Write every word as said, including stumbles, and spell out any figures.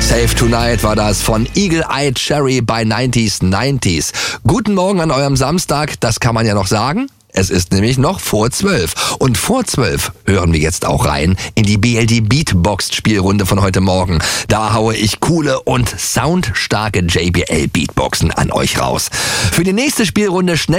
Save Tonight war das von Eagle Eye Cherry bei neunzig neunzig. Guten Morgen an eurem Samstag, das kann man ja noch sagen. Es ist nämlich noch vor zwölf. Und vor zwölf hören wir jetzt auch rein in die B L D Beatbox Spielrunde von heute Morgen. Da haue ich coole und soundstarke J B L Beatboxen an euch raus. Für die nächste Spielrunde schnell